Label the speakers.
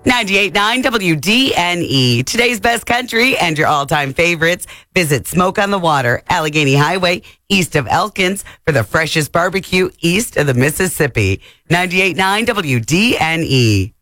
Speaker 1: 98.9 WDNE. Today's best country and your all-time favorites. Visit Smoke on the Water, Allegheny Highway, east of Elkins, for the freshest barbecue east of the Mississippi. 98.9 WDNE.